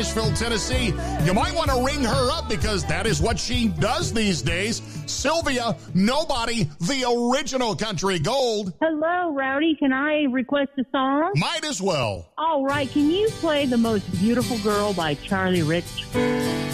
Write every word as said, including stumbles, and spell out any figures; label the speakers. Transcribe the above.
Speaker 1: Nashville, Tennessee. You might want to ring her up because that is what she does these days. Sylvia, Nobody, the original country gold.
Speaker 2: Hello, Rowdy. Can I request a song?
Speaker 1: Might as well.
Speaker 2: All right. Can you play The Most Beautiful Girl by Charlie Rich?